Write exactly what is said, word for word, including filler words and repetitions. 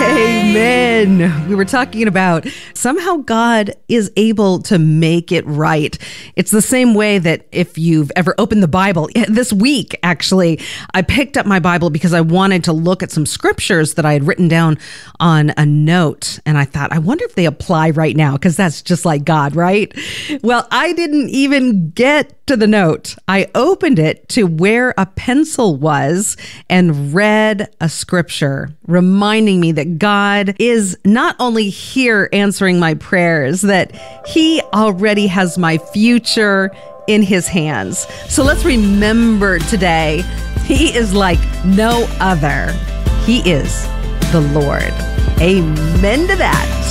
Amen. We were talking about somehow God is able to make it right. It's the same way that if you've ever opened the Bible, this week, actually, I picked up my Bible because I wanted to look at some scriptures that I had written down on a note. And I thought, I wonder if they apply right now, because that's just like God, right? Well, I didn't even get to the note. I opened it to where a pencil was and read a scripture, reminding me that God is not only here answering my prayers, that He already has my future in His hands. So let's remember today, He is like no other. He is the Lord. Amen to that.